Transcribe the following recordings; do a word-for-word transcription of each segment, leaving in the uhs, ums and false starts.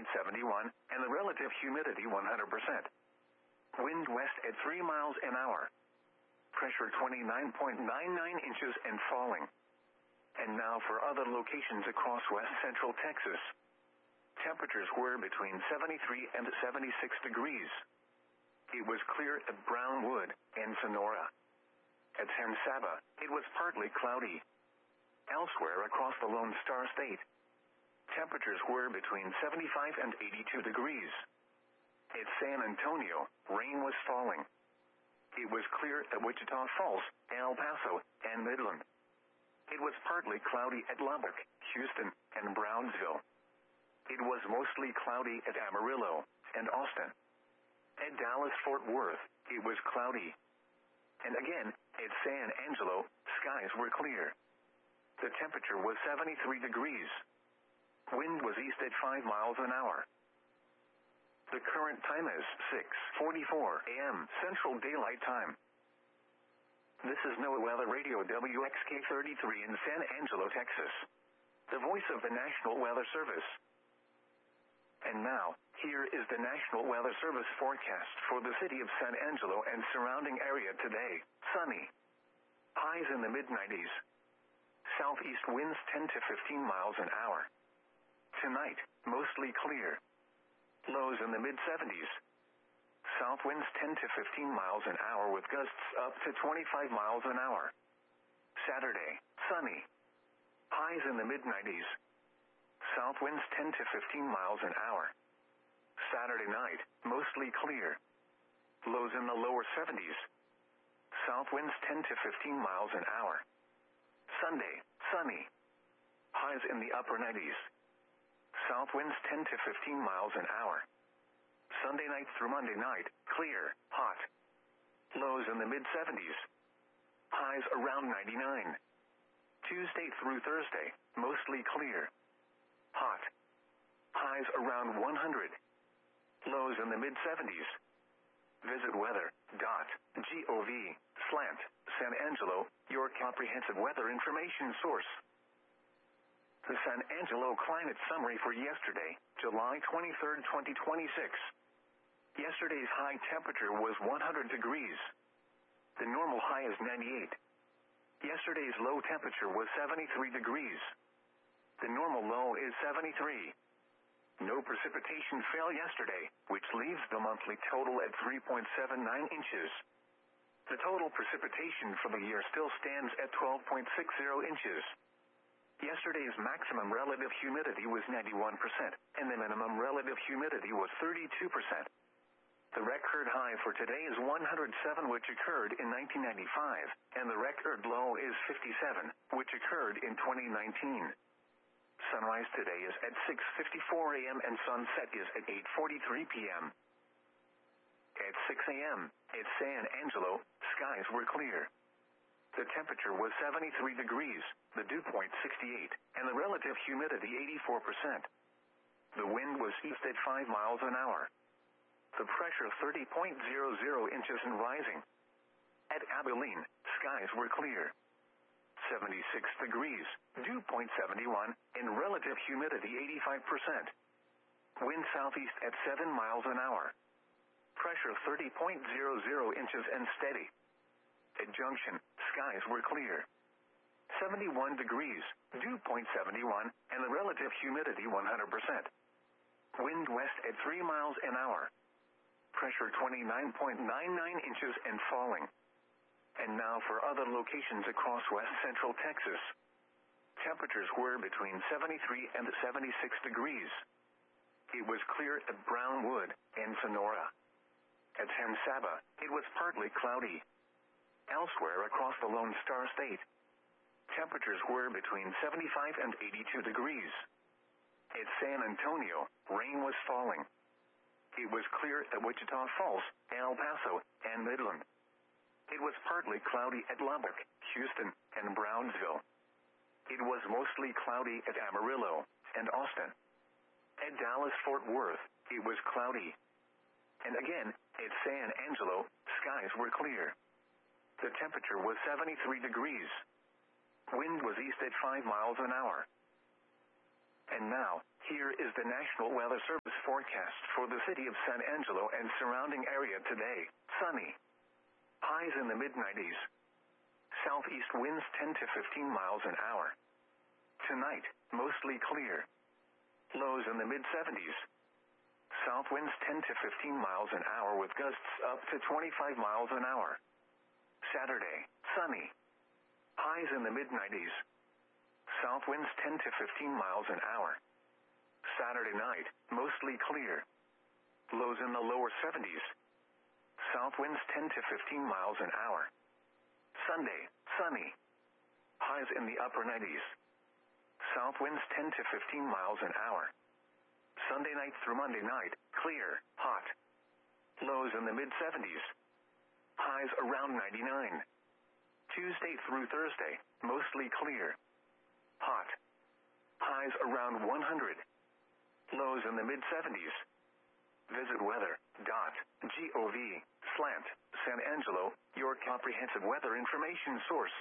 point seven one, and the relative humidity one hundred percent. Wind west at three miles an hour. Pressure twenty-nine point nine nine inches and falling. And now for other locations across west central Texas. Temperatures were between seventy-three and seventy-six degrees. It was clear at Brownwood and Sonora. At San Saba, it was partly cloudy. Elsewhere across the Lone Star State, temperatures were between seventy-five and eighty-two degrees. At San Antonio, rain was falling. It was clear at Wichita Falls, El Paso, and Midland. It was partly cloudy at Lubbock, Houston, and Brownsville. It was mostly cloudy at Amarillo and Austin. At Dallas-Fort Worth, it was cloudy. And again, at San Angelo, skies were clear. The temperature was seventy-three degrees. Wind was east at five miles an hour. The current time is six forty-four a m Central Daylight Time. This is NOAA Weather Radio W X K thirty-three in San Angelo, Texas. The voice of the National Weather Service. And now, here is the National Weather Service forecast for the city of San Angelo and surrounding area today. Sunny. Highs in the mid nineties. Southeast winds ten to fifteen miles an hour. Tonight, mostly clear. Lows in the mid seventies. South winds ten to fifteen miles an hour with gusts up to twenty-five miles an hour. Saturday, sunny. Highs in the mid nineties. South winds ten to fifteen miles an hour. Saturday night, mostly clear. Lows in the lower seventies. South winds ten to fifteen miles an hour. Sunday, sunny. Highs in the upper nineties. South winds ten to fifteen miles an hour. Sunday night through Monday night, clear, hot. Lows in the mid seventies. Highs around ninety-nine. Tuesday through Thursday, mostly clear. Hot. Highs around one hundred. Lows in the mid seventies. Visit weather dot gov slant San Angelo, your comprehensive weather information source. The San Angelo climate summary for yesterday, July twenty-third, twenty twenty-six. Yesterday's high temperature was one hundred degrees. The normal high is ninety-eight. Yesterday's low temperature was seventy-three degrees. The normal low is seventy-three. No precipitation fell yesterday, which leaves the monthly total at three point seven nine inches. The total precipitation for the year still stands at twelve point six zero inches. Yesterday's maximum relative humidity was ninety-one percent, and the minimum relative humidity was thirty-two percent. The record high for today is one hundred seven, which occurred in nineteen ninety-five, and the record low is fifty-seven, which occurred in twenty nineteen. Sunrise today is at six fifty-four a m and sunset is at eight forty-three p m At six a m at San Angelo, skies were clear. The temperature was seventy-three degrees, the dew point sixty-eight, and the relative humidity eighty-four percent. The wind was east at five miles an hour. The pressure thirty point zero zero inches and rising. At Abilene, skies were clear. seventy-six degrees, dew point seventy-one, and relative humidity eighty-five percent. Wind southeast at seven miles an hour. Pressure thirty point zero zero inches and steady. At Junction, skies were clear. seventy-one degrees, dew point seventy-one, and the relative humidity one hundred percent. Wind west at three miles an hour. Pressure twenty-nine point nine nine inches and falling. And now for other locations across west central Texas. Temperatures were between seventy-three and seventy-six degrees. It was clear at Brownwood and Sonora. At San Saba, it was partly cloudy. Elsewhere across the Lone Star State, temperatures were between seventy-five and eighty-two degrees. At San Antonio, rain was falling. It was clear at Wichita Falls, El Paso, and Midland. It was partly cloudy at Lubbock, Houston, and Brownsville. It was mostly cloudy at Amarillo and Austin. At Dallas-Fort Worth, it was cloudy. And again, at San Angelo, skies were clear. The temperature was seventy-three degrees. Wind was east at five miles an hour. And now, here is the National Weather Service forecast for the city of San Angelo and surrounding area today. Sunny. Highs in the mid nineties. Southeast winds ten to fifteen miles an hour. Tonight, mostly clear. Lows in the mid seventies. South winds ten to fifteen miles an hour with gusts up to twenty-five miles an hour. Saturday, sunny. Highs in the mid nineties. South winds ten to fifteen miles an hour. Saturday night, mostly clear. Lows in the lower seventies. South winds ten to fifteen miles an hour. Sunday, sunny. Highs in the upper nineties. South winds ten to fifteen miles an hour. Sunday night through Monday night, clear, hot. Lows in the mid seventies. Highs around ninety-nine. Tuesday through Thursday, mostly clear. Hot. Highs around one hundred. Lows in the mid seventies. Visit weather.gov slant San Angelo, your comprehensive weather information source.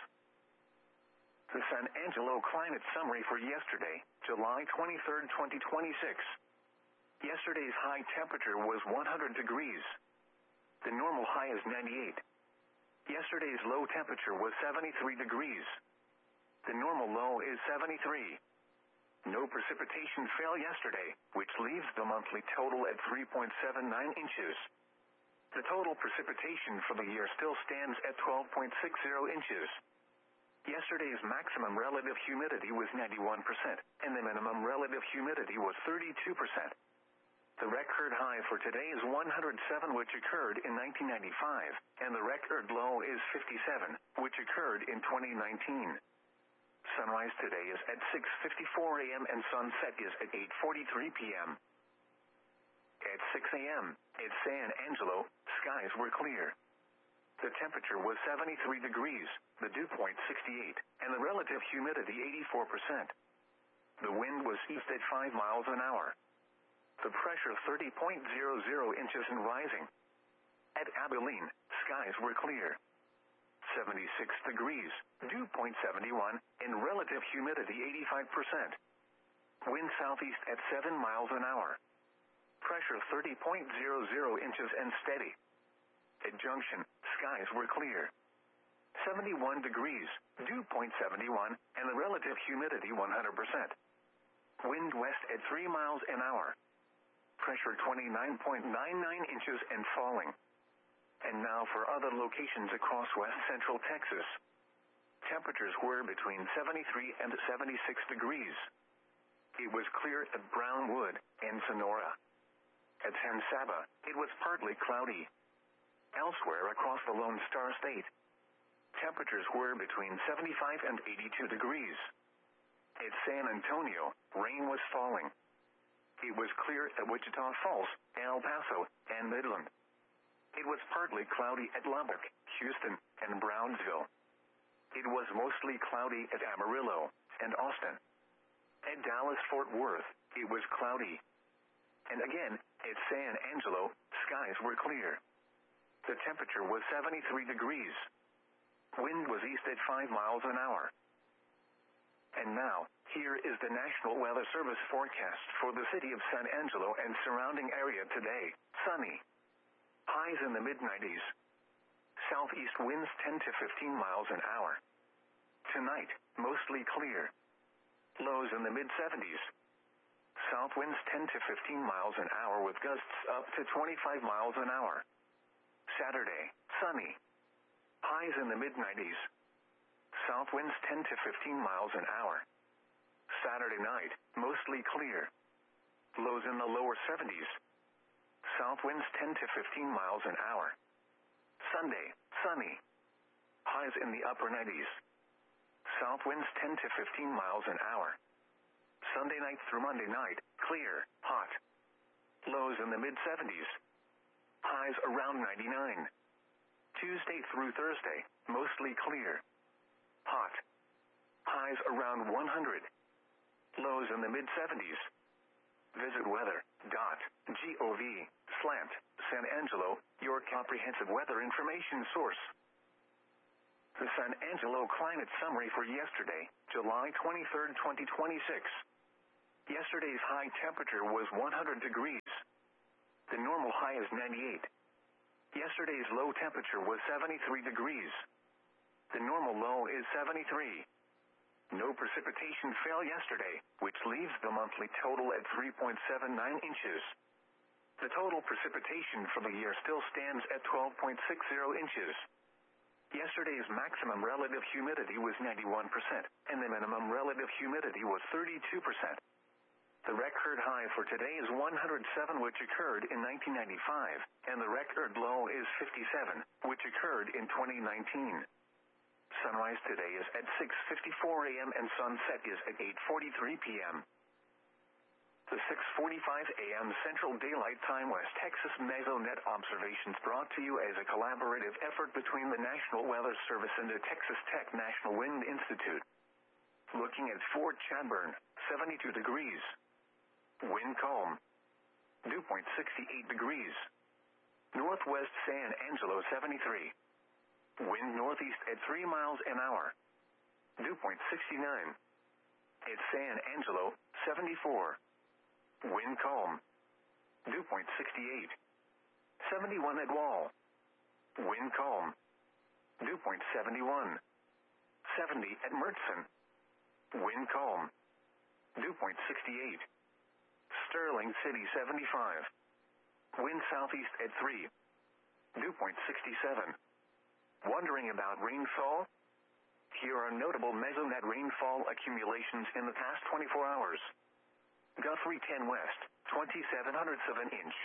The San Angelo climate summary for yesterday, July twenty-third, twenty twenty-six. Yesterday's high temperature was one hundred degrees. The normal high is ninety-eight. Yesterday's low temperature was seventy-three degrees. The normal low is seventy-three. No precipitation fell yesterday, which leaves the monthly total at three point seven nine inches. The total precipitation for the year still stands at twelve point six zero inches. Yesterday's maximum relative humidity was ninety-one percent, and the minimum relative humidity was thirty-two percent. The record high for today is one hundred seven, which occurred in nineteen ninety-five, and the record low is fifty-seven, which occurred in twenty nineteen. Sunrise today is at six fifty-four a.m. and sunset is at eight forty-three p.m. At six a.m., at San Angelo, skies were clear. The temperature was seventy-three degrees, the dew point sixty-eight, and the relative humidity eighty-four percent. The wind was east at five miles an hour. The pressure thirty point zero zero inches and rising. At Abilene, skies were clear. seventy-six degrees, dew point seventy-one, and relative humidity eighty-five percent. Wind southeast at seven miles an hour. Pressure thirty point zero zero inches and steady. At Junction, skies were clear. seventy-one degrees, dew point seventy-one, and the relative humidity one hundred percent. Wind west at three miles an hour. Pressure twenty-nine point nine nine inches and falling. And now for other locations across west central Texas. Temperatures were between seventy-three and seventy-six degrees. It was clear at Brownwood and Sonora. At San Saba, it was partly cloudy. Elsewhere across the Lone Star State, temperatures were between seventy-five and eighty-two degrees. At San Antonio, rain was falling. It was clear at Wichita Falls, El Paso, and Midland. It was partly cloudy at Lubbock, Houston, and Brownsville. It was mostly cloudy at Amarillo and Austin. At Dallas-Fort Worth, it was cloudy. And again, at San Angelo, skies were clear. The temperature was seventy-three degrees. Wind was east at five miles an hour. And now, here is the National Weather Service forecast for the city of San Angelo and surrounding area today. Sunny. Highs in the mid nineties. Southeast winds ten to fifteen miles an hour. Tonight, mostly clear. Lows in the mid seventies. South winds ten to fifteen miles an hour with gusts up to twenty-five miles an hour. Saturday, sunny. Highs in the mid nineties. South winds ten to fifteen miles an hour. Saturday night, mostly clear. Lows in the lower seventies. South winds ten to fifteen miles an hour. Sunday, sunny. Highs in the upper nineties. South winds ten to fifteen miles an hour. Sunday night through Monday night, clear, hot. Lows in the mid seventies. Highs around ninety-nine. Tuesday through Thursday, mostly clear. Hot. Highs around one hundred. Lows in the mid seventies. Visit weather.gov slant San Angelo, your comprehensive weather information source. The San Angelo climate summary for yesterday, July twenty-third, twenty twenty-six. Yesterday's high temperature was one hundred degrees. The normal high is ninety-eight. Yesterday's low temperature was seventy-three degrees. The normal low is seventy-three. No precipitation fell yesterday, which leaves the monthly total at three point seven nine inches. The total precipitation for the year still stands at twelve point six zero inches. Yesterday's maximum relative humidity was ninety-one percent, and the minimum relative humidity was thirty-two percent. The record high for today is one hundred seven, which occurred in nineteen ninety-five, and the record low is fifty-seven, which occurred in twenty nineteen. Sunrise today is at six fifty-four a m and sunset is at eight forty-three p m The six forty-five a m Central Daylight Time West Texas Mesonet observations brought to you as a collaborative effort between the National Weather Service and the Texas Tech National Wind Institute. Looking at Fort Chadbourne, seventy-two degrees. Wind calm. Dew point sixty-eight degrees. Northwest San Angelo, seventy-three. Wind northeast at three miles an hour. Dew point sixty-nine. At San Angelo, seventy-four. Wind calm. Dew point sixty-eight. seventy-one at Wall. Wind calm. Dew point seventy-one. seventy at Mertzen. Wind calm. Dew point sixty-eight. Sterling City, seventy-five. Wind southeast at three. Dew point sixty-seven. Wondering about rainfall? Here are notable Mesonet rainfall accumulations in the past twenty-four hours. Guthrie ten West, twenty-seven hundredths of an inch.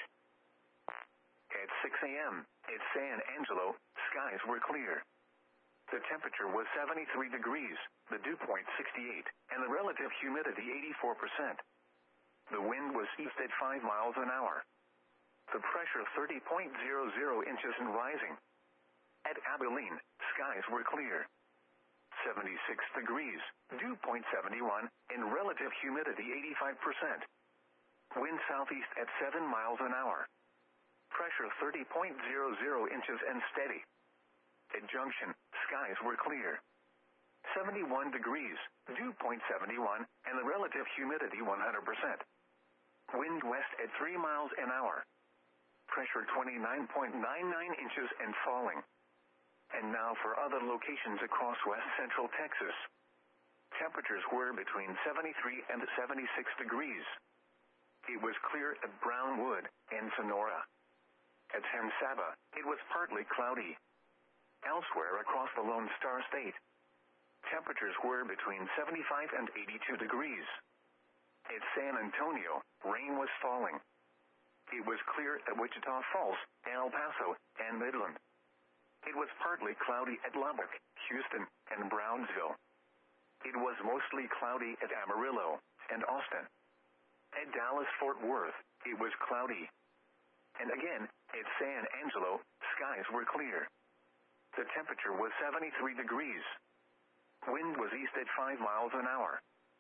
At six a m at San Angelo, skies were clear. The temperature was seventy-three degrees, the dew point sixty-eight, and the relative humidity eighty-four percent. The wind was east at five miles an hour. The pressure thirty point zero zero inches and rising. At Abilene, skies were clear. seventy-six degrees, dew point seventy-one, and relative humidity eighty-five percent. Wind southeast at seven miles an hour. Pressure thirty point zero zero inches and steady. At Junction, skies were clear. seventy-one degrees, dew point seventy-one, and the relative humidity one hundred percent. Wind west at three miles an hour. Pressure twenty-nine point nine nine inches and falling. And now for other locations across west central Texas. Temperatures were between seventy-three and seventy-six degrees. It was clear at Brownwood and Sonora. At San Saba, it was partly cloudy. Elsewhere across the Lone Star State, temperatures were between seventy-five and eighty-two degrees. At San Antonio, rain was falling. It was clear at Wichita Falls, El Paso, and Midland. It was partly cloudy at Lubbock, Houston, and Brownsville. It was mostly cloudy at Amarillo and Austin. At Dallas-Fort Worth, it was cloudy. And again, at San Angelo, skies were clear. The temperature was seventy-three degrees. Wind was east at five miles an hour.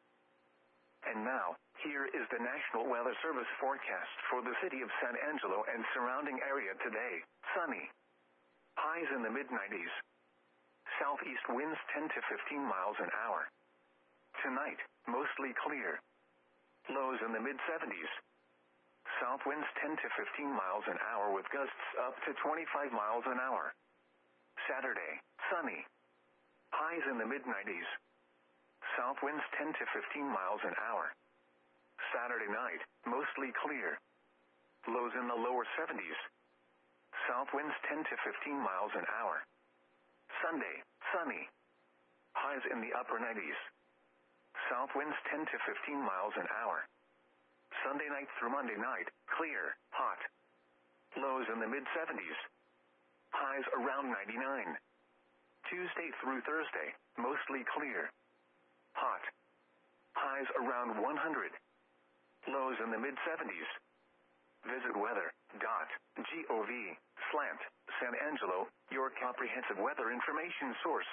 And now, here is the National Weather Service forecast for the city of San Angelo and surrounding area today. Sunny. Highs in the mid nineties. Southeast winds ten to fifteen miles an hour. Tonight, mostly clear. Lows in the mid seventies. South winds ten to fifteen miles an hour with gusts up to twenty-five miles an hour. Saturday, sunny. Highs in the mid nineties. South winds ten to fifteen miles an hour. Saturday night, mostly clear. Lows in the lower seventies. South winds ten to fifteen miles an hour. Sunday, sunny. Highs in the upper nineties. South winds ten to fifteen miles an hour. Sunday night through Monday night, clear, hot. Lows in the mid seventies. Highs around ninety-nine. Tuesday through Thursday, mostly clear. Hot. Highs around one hundred. Lows in the mid seventies. Visit weather dot gov slant San Angelo, your comprehensive weather information source.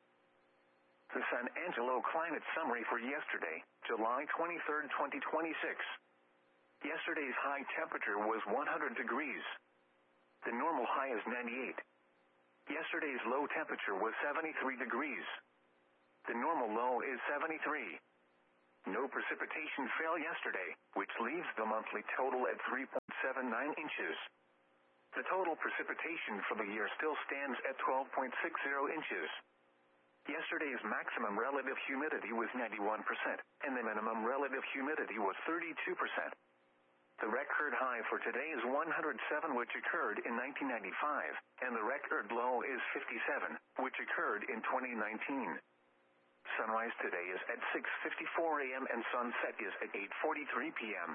The San Angelo climate summary for yesterday, July twenty-third, twenty twenty-six. Yesterday's high temperature was one hundred degrees. The normal high is ninety-eight. Yesterday's low temperature was seventy-three degrees. The normal low is seventy-three. No precipitation fell yesterday, which leaves the monthly total at three point seven nine inches. The total precipitation for the year still stands at twelve point six zero inches. Yesterday's maximum relative humidity was ninety-one percent, and the minimum relative humidity was thirty-two percent. The record high for today is one hundred seven, which occurred in nineteen ninety-five, and the record low is fifty-seven, which occurred in twenty nineteen. Sunrise today is at six fifty-four a m and sunset is at eight forty-three p m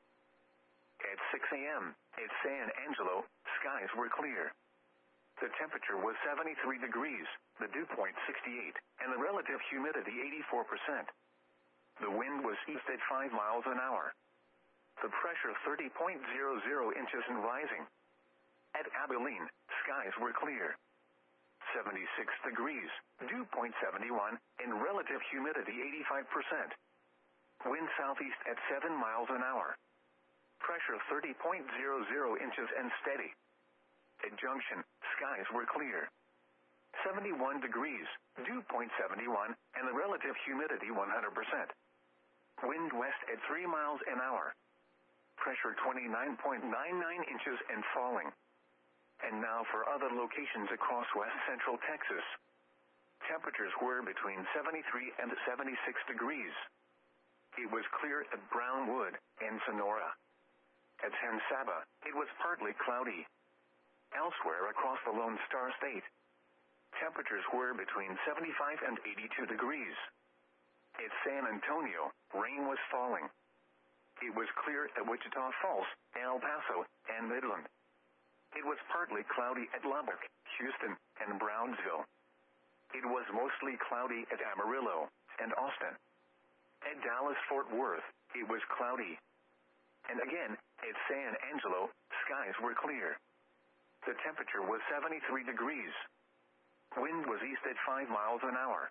At six a m at San Angelo, skies were clear. The temperature was seventy-three degrees, the dew point sixty-eight, and the relative humidity eighty-four percent. The wind was east at five miles an hour. The pressure thirty point zero zero inches and rising. At Abilene, skies were clear. seventy-six degrees, dew point seventy-one, and relative humidity eighty-five percent. Wind southeast at seven miles an hour. Pressure thirty point zero zero inches and steady. At Junction, skies were clear. seventy-one degrees, dew point seventy-one, and the relative humidity one hundred percent. Wind west at three miles an hour. Pressure twenty-nine point nine nine inches and falling. And now for other locations across west central Texas. Temperatures were between seventy-three and seventy-six degrees. It was clear at Brownwood and Sonora. At San Saba, it was partly cloudy. Elsewhere across the Lone Star State, temperatures were between seventy-five and eighty-two degrees. At San Antonio, rain was falling. It was clear at Wichita Falls, El Paso, and Midland. It was partly cloudy at Lubbock, Houston, and Brownsville. It was mostly cloudy at Amarillo and Austin. At Dallas-Fort Worth, it was cloudy. And again, at San Angelo, skies were clear. The temperature was seventy-three degrees. Wind was east at five miles an hour.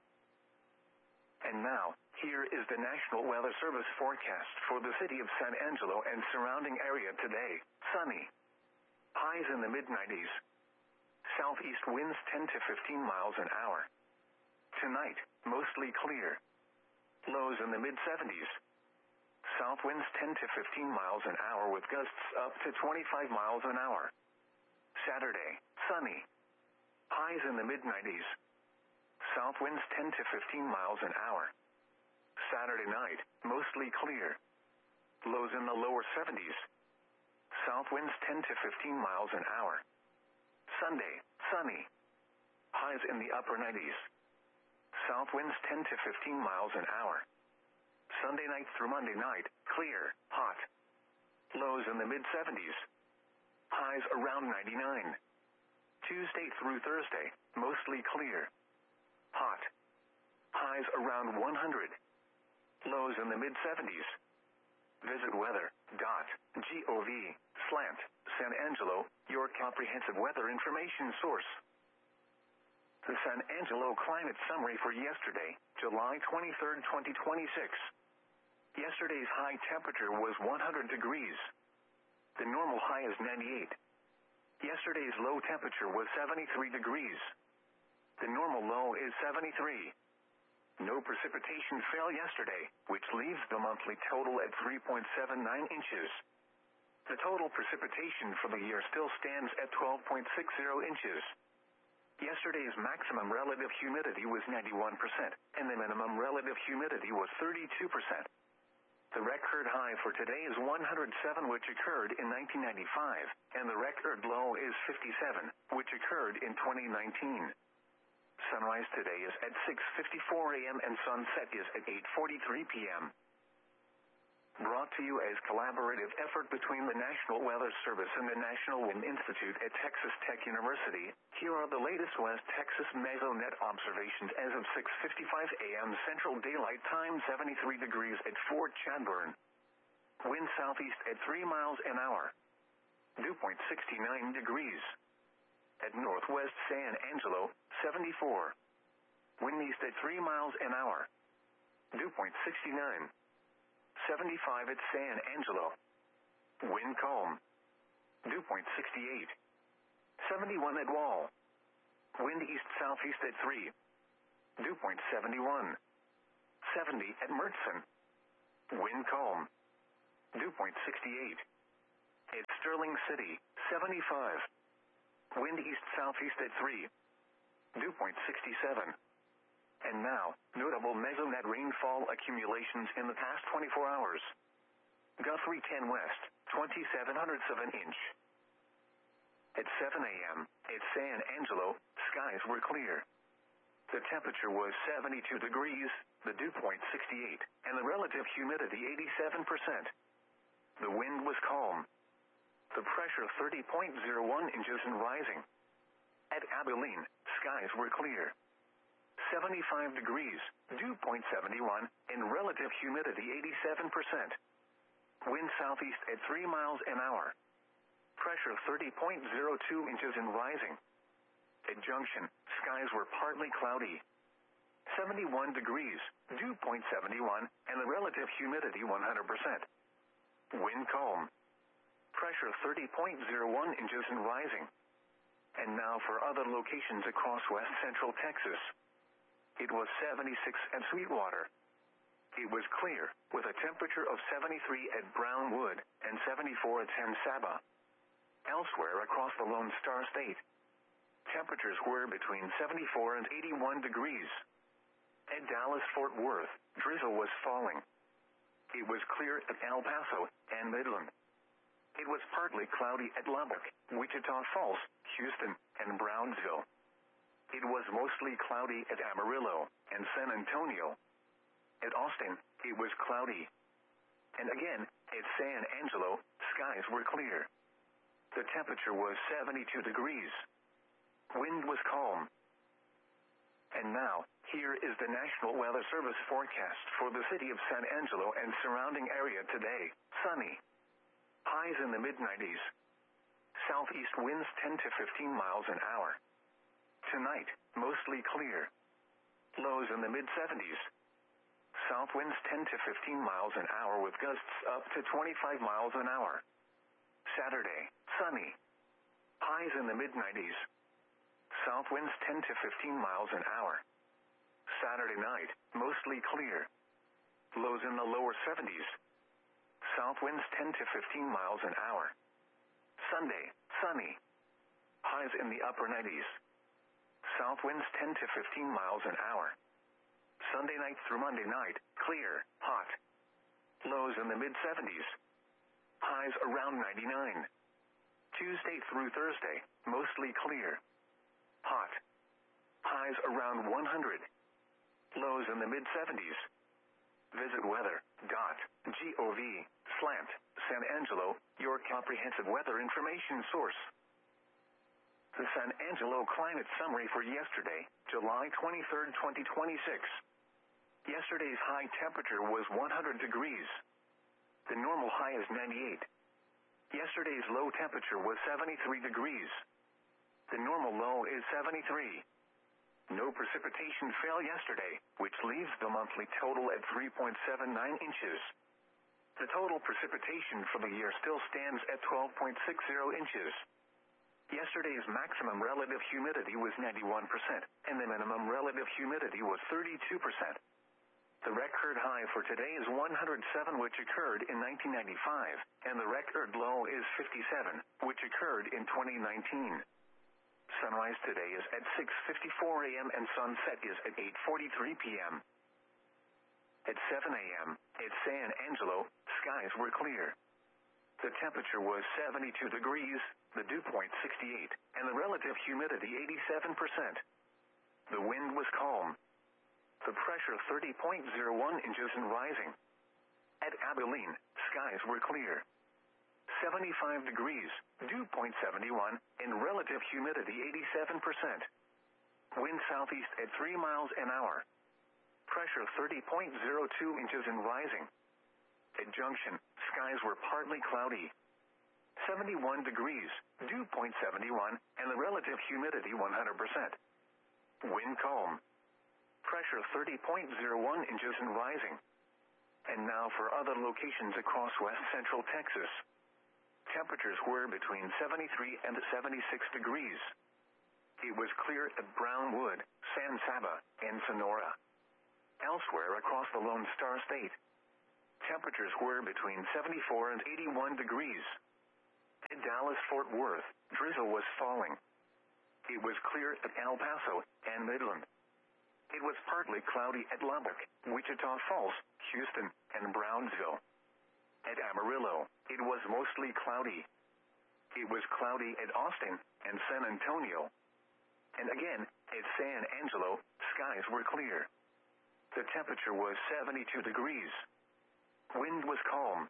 And now, here is the National Weather Service forecast for the city of San Angelo and surrounding area today. Sunny. Highs in the mid nineties. Southeast winds ten to fifteen miles an hour. Tonight, mostly clear. Lows in the mid seventies. South winds ten to fifteen miles an hour with gusts up to twenty-five miles an hour. Saturday, sunny. Highs in the mid nineties. South winds ten to fifteen miles an hour. Saturday night, mostly clear. Lows in the lower seventies. South winds ten to fifteen miles an hour. Sunday, sunny. Highs in the upper nineties. South winds ten to fifteen miles an hour. Sunday night through Monday night, clear, hot. Lows in the mid seventies. Highs around ninety-nine. Tuesday through Thursday, mostly clear. Hot. Highs around one hundred. Lows in the mid seventies. Visit weather dot gov slant San Angelo, your comprehensive weather information source. The San Angelo climate summary for yesterday, July twenty-third, twenty twenty-six. Yesterday's high temperature was one hundred degrees. The normal high is ninety-eight. Yesterday's low temperature was seventy-three degrees. The normal low is seventy-three. No precipitation fell yesterday, which leaves the monthly total at three point seven nine inches. The total precipitation for the year still stands at twelve point six zero inches. Yesterday's maximum relative humidity was ninety-one percent, and the minimum relative humidity was thirty-two percent. The record high for today is one hundred seven, which occurred in nineteen ninety-five, and the record low is fifty-seven, which occurred in twenty nineteen. Sunrise today is at six fifty-four a m and sunset is at eight forty-three p m Brought to you as collaborative effort between the National Weather Service and the National Wind Institute at Texas Tech University, here are the latest West Texas Mesonet observations as of six fifty-five a m Central Daylight Time, seventy-three degrees at Fort Chadbourne. Wind southeast at three miles an hour. Dew point sixty-nine degrees. At northwest San Angelo, seventy-four. Wind east at three miles an hour. Dew point sixty-nine. seventy-five at San Angelo. Wind calm. Dew point sixty-eight. seventy-one at Wall. Wind east-southeast at three. Dew point seventy-one. seventy at Murchison. Wind calm. Dew point sixty-eight. At Sterling City, seventy-five. Wind east-southeast at three. Dew point sixty-seven. And now, notable mesonet rainfall accumulations in the past twenty-four hours. Guthrie ten West, twenty-seven hundredths of an inch. At seven a.m., at San Angelo, skies were clear. The temperature was seventy-two degrees, the dew point sixty-eight, and the relative humidity eighty-seven percent. The wind was calm. The pressure thirty point zero one inches and rising. At Abilene, skies were clear. seventy-five degrees, dew point seventy-one, and relative humidity eighty-seven percent. Wind southeast at three miles an hour. Pressure thirty point zero two inches and rising. At Junction, skies were partly cloudy. seventy-one degrees, dew point seventy-one, and the relative humidity one hundred percent. Wind calm. Pressure thirty point zero one inches and rising. And now for other locations across west central Texas. It was seventy-six at Sweetwater. It was clear, with a temperature of seventy-three at Brownwood and seventy-four at San Saba. Elsewhere across the Lone Star State, temperatures were between seventy-four and eighty-one degrees. At Dallas-Fort Worth, drizzle was falling. It was clear at El Paso and Midland. It was partly cloudy at Lubbock, Wichita Falls, Houston, and Brownsville. It was mostly cloudy at Amarillo and San Antonio. At Austin, it was cloudy. And again, at San Angelo, skies were clear. The temperature was seventy-two degrees. Wind was calm. And now, here is the National Weather Service forecast for the city of San Angelo and surrounding area today. Sunny. Highs in the mid nineties. Southeast winds ten to fifteen miles an hour. Tonight, mostly clear. Lows in the mid seventies. South winds ten to fifteen miles an hour with gusts up to twenty-five miles an hour. Saturday, sunny. Highs in the mid nineties. South winds ten to fifteen miles an hour. Saturday night, mostly clear. Lows in the lower seventies. South winds ten to fifteen miles an hour. Sunday, sunny. Highs in the upper nineties. South winds ten to fifteen miles an hour. Sunday night through Monday night, clear, hot. Lows in the mid seventies. Highs around ninety-nine. Tuesday through Thursday, mostly clear. Hot. Highs around one hundred. Lows in the mid seventies. Visit weather dot gov slant San Angelo, your comprehensive weather information source. The San Angelo climate summary for yesterday, July twenty-third, twenty twenty-six. Yesterday's high temperature was one hundred degrees. The normal high is ninety-eight. Yesterday's low temperature was seventy-three degrees. The normal low is seventy-three. No precipitation fell yesterday, which leaves the monthly total at three point seven nine inches. The total precipitation for the year still stands at twelve point six zero inches. Yesterday's maximum relative humidity was ninety-one percent, and the minimum relative humidity was thirty-two percent. The record high for today is one hundred seven, which occurred in nineteen ninety-five, and the record low is fifty-seven, which occurred in twenty nineteen. Sunrise today is at six fifty-four a.m. and sunset is at eight forty-three p.m. At seven a.m., at San Angelo, skies were clear. The temperature was seventy-two degrees, the dew point sixty-eight, and the relative humidity eighty-seven percent. The wind was calm. The pressure thirty point zero one inches and rising. At Abilene, skies were clear. seventy-five degrees, dew point seventy-one, and relative humidity eighty-seven percent. Wind southeast at three miles an hour. Pressure thirty point zero two inches and rising. At Junction, skies were partly cloudy. seventy-one degrees, dew point seventy-one, and the relative humidity one hundred percent. Wind calm. Pressure thirty point zero one inches and rising. And now for other locations across west central Texas. Temperatures were between seventy-three and seventy-six degrees. It was clear at Brownwood, San Saba, and Sonora. Elsewhere across the Lone Star State, Temperatures were between seventy-four and eighty-one degrees. In Dallas-Fort Worth, drizzle was falling. It was clear at El Paso and Midland. It was partly cloudy at Lubbock, Wichita Falls, Houston, and Brownsville. At Amarillo, it was mostly cloudy. It was cloudy at Austin and San Antonio. And again, at San Angelo, skies were clear. The temperature was seventy-two degrees. Wind was calm.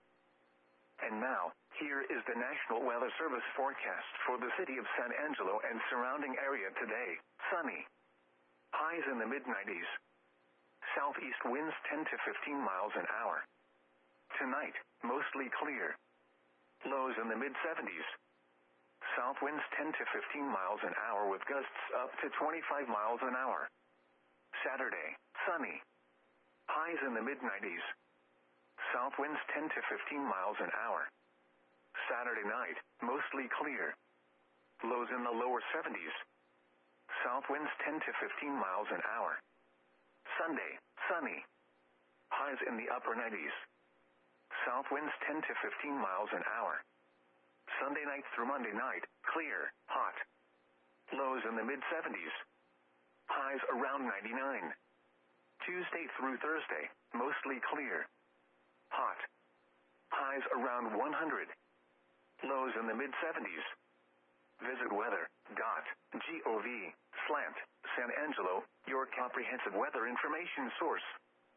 And now, here is the National Weather Service forecast for the city of San Angelo and surrounding area today. Sunny. Highs in the mid nineties. Southeast winds ten to fifteen miles an hour. Tonight, mostly clear. Lows in the mid seventies. South winds ten to fifteen miles an hour with gusts up to twenty-five miles an hour. Saturday, sunny. Highs in the mid nineties. South winds ten to fifteen miles an hour. Saturday night, mostly clear. Lows in the lower seventies. South winds ten to fifteen miles an hour. Sunday, sunny. Highs in the upper nineties. South winds ten to fifteen miles an hour. Sunday night through Monday night, clear, hot. Lows in the mid seventies. Highs around ninety-nine. Tuesday through Thursday, mostly clear. Hot. Highs around one hundred. Lows in the mid seventies. Visit weather dot gov slant San Angelo, your comprehensive weather information source.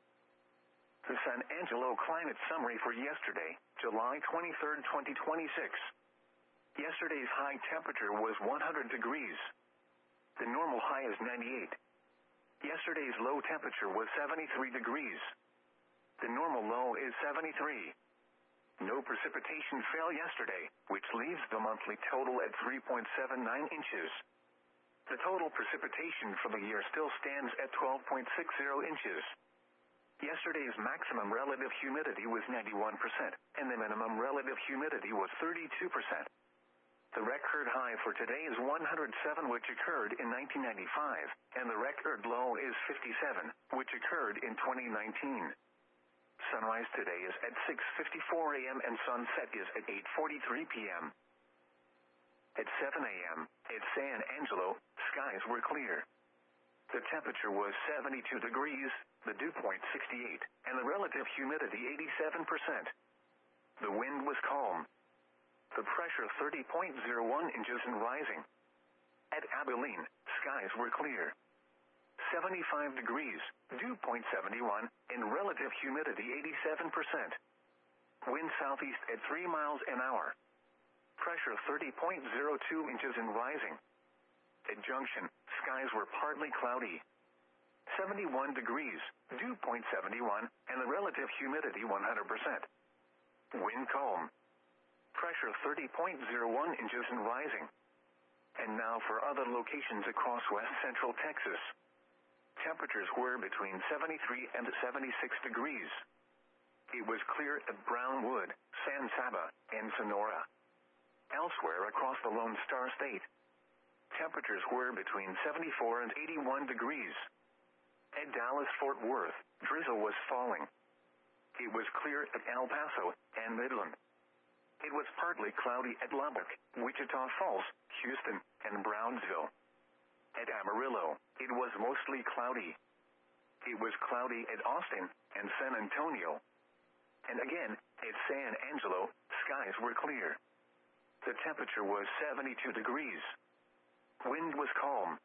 The San Angelo climate summary for yesterday, July twenty-third, twenty twenty-six. Yesterday's high temperature was one hundred degrees. The normal high is ninety-eight. Yesterday's low temperature was seventy-three degrees. The normal low is seventy-three. No precipitation fell yesterday, which leaves the monthly total at three point seven nine inches. The total precipitation for the year still stands at twelve point six zero inches. Yesterday's maximum relative humidity was ninety-one percent, and the minimum relative humidity was thirty-two percent. The record high for today is one hundred seven, which occurred in nineteen ninety-five, and the record low is fifty-seven, which occurred in twenty nineteen. Sunrise today is at six fifty-four a m and sunset is at eight forty-three p m At seven a m at San Angelo, skies were clear. The temperature was seventy-two degrees, the dew point sixty-eight, and the relative humidity eighty-seven percent. The wind was calm. The pressure thirty point zero one inches and rising. At Abilene, skies were clear. seventy-five degrees, dew point seventy-one, and relative humidity eighty-seven percent. Wind southeast at three miles an hour. Pressure thirty point zero two inches and rising. At Junction, skies were partly cloudy. seventy-one degrees, dew point seventy-one, and the relative humidity one hundred percent. Wind calm. Pressure thirty point zero one inches and rising. And now for other locations across west central Texas. Temperatures were between seventy-three and seventy-six degrees. It was clear at Brownwood, San Saba, and Sonora. Elsewhere across the Lone Star State, temperatures were between seventy-four and eighty-one degrees. At Dallas-Fort Worth, drizzle was falling. It was clear at El Paso and Midland. It was partly cloudy at Lubbock, Wichita Falls, Houston, and Brownsville. At Amarillo, it was mostly cloudy. It was cloudy at Austin and San Antonio. And again, at San Angelo, skies were clear. The temperature was seventy-two degrees. Wind was calm.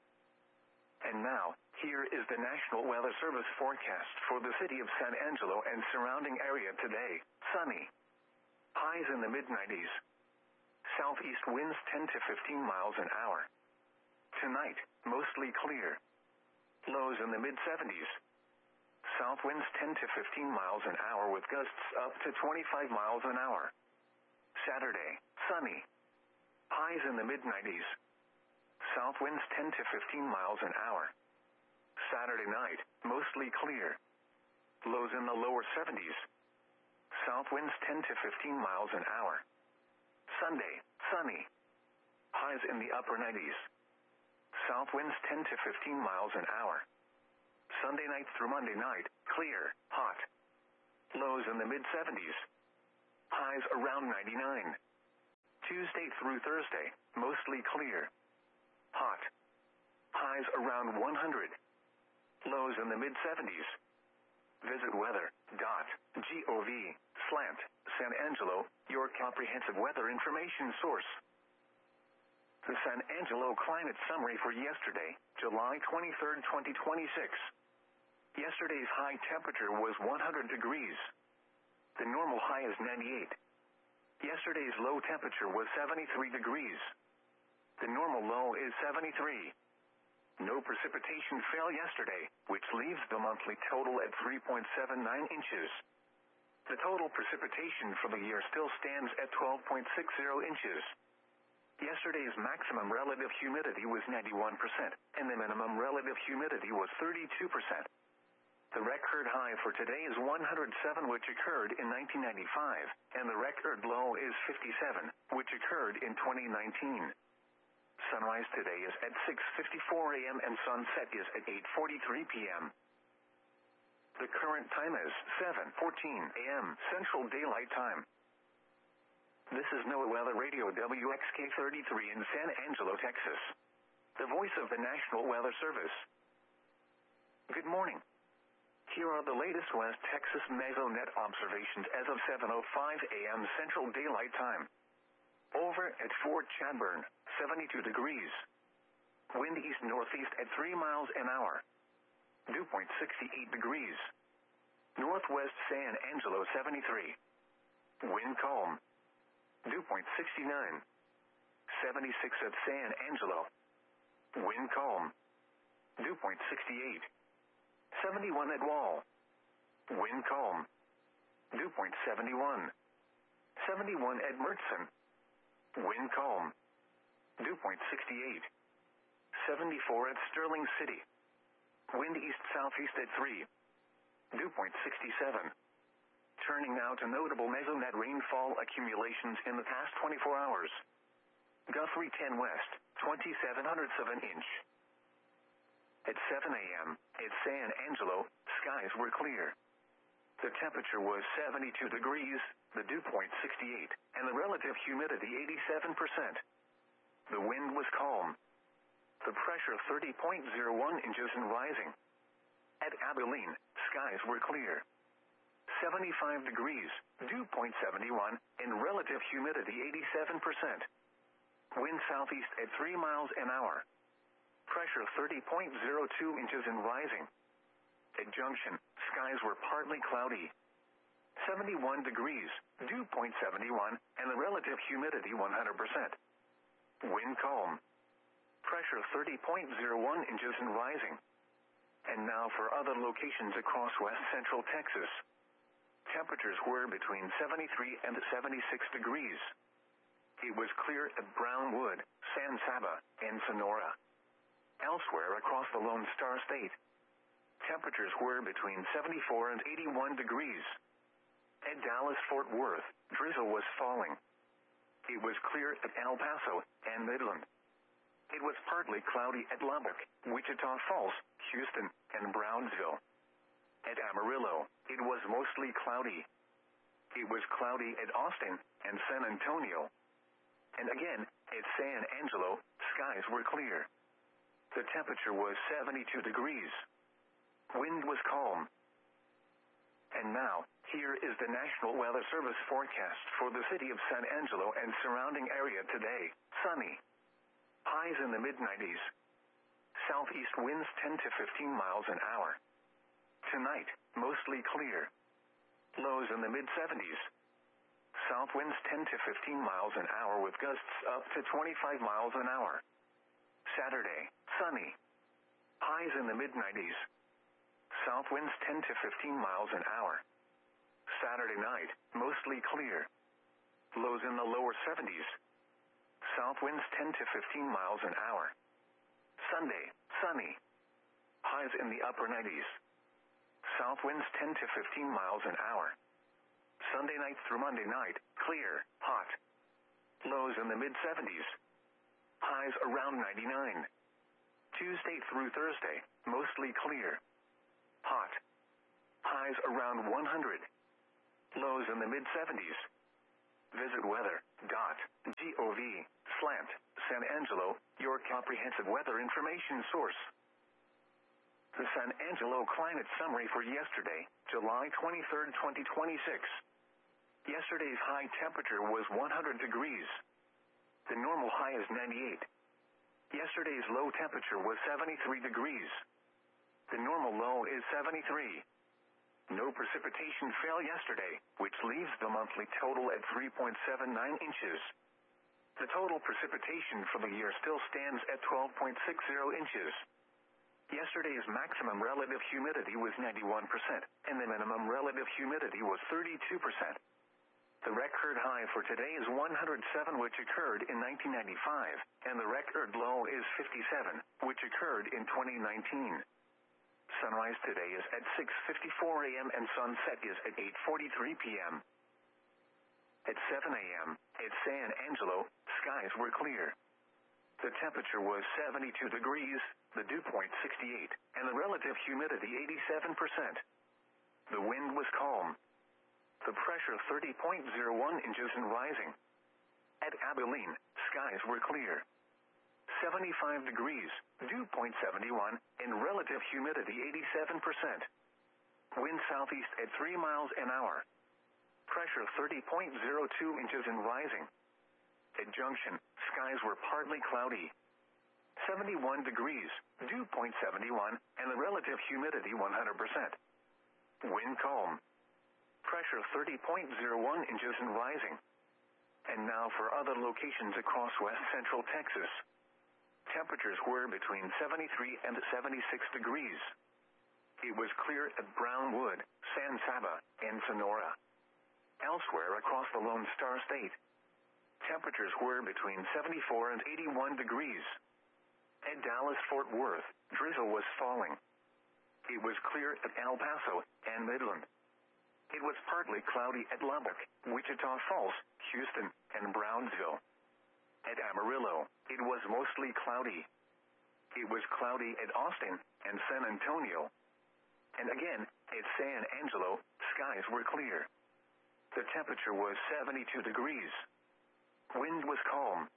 And now, here is the National Weather Service forecast for the city of San Angelo and surrounding area today. Sunny. Highs in the mid nineties. Southeast winds ten to fifteen miles an hour. Tonight, mostly clear. Lows in the mid seventies. South winds ten to fifteen miles an hour with gusts up to twenty-five miles an hour. Saturday, sunny. Highs in the mid nineties. South winds ten to fifteen miles an hour. Saturday night, mostly clear. Lows in the lower seventies. South winds ten to fifteen miles an hour. Sunday, sunny. Highs in the upper nineties. South winds ten to fifteen miles an hour. Sunday night through Monday night, clear, hot. Lows in the mid seventies. Highs around ninety-nine. Tuesday through Thursday, mostly clear. Hot. Highs around one hundred. Lows in the mid seventies. Visit weather dot gov slant San Angelo, your comprehensive weather information source. The San Angelo climate summary for yesterday, July twenty-third, twenty twenty-six. Yesterday's high temperature was one hundred degrees. The normal high is ninety-eight. Yesterday's low temperature was seventy-three degrees. The normal low is seventy-three. No precipitation fell yesterday, which leaves the monthly total at three point seven nine inches. The total precipitation for the year still stands at twelve point six zero inches. Yesterday's maximum relative humidity was ninety-one percent, and the minimum relative humidity was thirty-two percent. The record high for today is one hundred seven, which occurred in nineteen ninety-five, and the record low is fifty-seven, which occurred in twenty nineteen. Sunrise today is at six fifty-four a.m. and sunset is at eight forty-three p.m. The current time is seven fourteen a.m. Central Daylight Time. This is NOAA Weather Radio W X K thirty-three in San Angelo, Texas. The voice of the National Weather Service. Good morning. Here are the latest West Texas Mesonet observations as of seven oh five a.m. Central Daylight Time. Over at Fort Chadbourne, seventy-two degrees. Wind east-northeast at three miles an hour. Dew point sixty-eight degrees. Northwest San Angelo, seventy-three. Wind calm. Dew point sixty-nine. seventy-six at San Angelo. Wind calm. Dew point sixty-eight. seventy-one at Wall. Wind calm. Dew point seventy-one. seventy-one at Mertzen. Wind calm. Dew point sixty-eight. seventy-four at Sterling City. Wind east-southeast at three. Dew point sixty-seven. Turning now to notable Mesonet rainfall accumulations in the past twenty-four hours. Guthrie ten West, twenty-seven hundredths of an inch. At seven a.m., at San Angelo, skies were clear. The temperature was seventy-two degrees, the dew point sixty-eight, and the relative humidity eighty-seven percent. The wind was calm. The pressure thirty point zero one inches and rising. At Abilene, skies were clear. seventy-five degrees, dew point seventy-one, and relative humidity eighty-seven percent. Wind southeast at three miles an hour. Pressure thirty point zero two inches and rising. At Junction, skies were partly cloudy. seventy-one degrees, dew point seventy-one, and the relative humidity one hundred percent. Wind calm. Pressure thirty point zero one inches and rising. And now for other locations across west central Texas. Temperatures were between seventy-three and seventy-six degrees. It was clear at Brownwood, San Saba, and Sonora. Elsewhere across the Lone Star State, temperatures were between seventy-four and eighty-one degrees. At Dallas-Fort Worth, drizzle was falling. It was clear at El Paso and Midland. It was partly cloudy at Lubbock, Wichita Falls, Houston, and Brownsville. At Amarillo, it was mostly cloudy. It was cloudy at Austin and San Antonio. And again, at San Angelo, skies were clear. The temperature was seventy-two degrees. Wind was calm. And now, here is the National Weather Service forecast for the city of San Angelo and surrounding area today. Sunny. Highs in the mid nineties. Southeast winds ten to fifteen miles an hour. Tonight, mostly clear. Lows in the mid seventies. South winds ten to fifteen miles an hour with gusts up to twenty-five miles an hour. Saturday, sunny. Highs in the mid nineties. South winds ten to fifteen miles an hour. Saturday night, mostly clear. Lows in the lower seventies. South winds ten to fifteen miles an hour. Sunday, sunny. Highs in the upper nineties. South winds ten to fifteen miles an hour. Sunday night through Monday night, clear, hot. Lows in the mid seventies. Highs around ninety-nine. Tuesday through Thursday, mostly clear. Hot. Highs around one hundred. Lows in the mid seventies. Visit weather.gov slant San Angelo, your comprehensive weather information source. The San Angelo climate summary for yesterday, July twenty-third, twenty twenty-six. Yesterday's high temperature was one hundred degrees. The normal high is ninety-eight. Yesterday's low temperature was seventy-three degrees. The normal low is seventy-three. No precipitation fell yesterday, which leaves the monthly total at three point seven nine inches. The total precipitation for the year still stands at twelve point six zero inches. Yesterday's maximum relative humidity was ninety-one percent, and the minimum relative humidity was thirty-two percent. The record high for today is one hundred seven, which occurred in nineteen ninety-five, and the record low is fifty-seven, which occurred in twenty nineteen. Sunrise today is at six fifty-four a m and sunset is at eight forty-three p m At seven a m at San Angelo, skies were clear. The temperature was seventy-two degrees, the dew point sixty-eight, and the relative humidity eighty-seven percent. The wind was calm. The pressure thirty point zero one inches and rising. At Abilene, skies were clear. seventy-five degrees, dew point seventy-one, and relative humidity eighty-seven percent. Wind southeast at three miles an hour. Pressure thirty point zero two inches and rising. At Junction, skies were partly cloudy. seventy-one degrees, dew point seventy-one, and the relative humidity one hundred percent. Wind calm. Pressure thirty point zero one inches and rising. And now for other locations across west central Texas. Temperatures were between seventy-three and seventy-six degrees. It was clear at Brownwood, San Saba, and Sonora. Elsewhere across the Lone Star State, temperatures were between seventy-four and eighty-one degrees. At Dallas-Fort Worth, drizzle was falling. It was clear at El Paso and Midland. It was partly cloudy at Lubbock, Wichita Falls, Houston, and Brownsville. At Amarillo, it was mostly cloudy. It was cloudy at Austin and San Antonio. And again, at San Angelo, skies were clear. The temperature was seventy-two degrees. Wind was calm.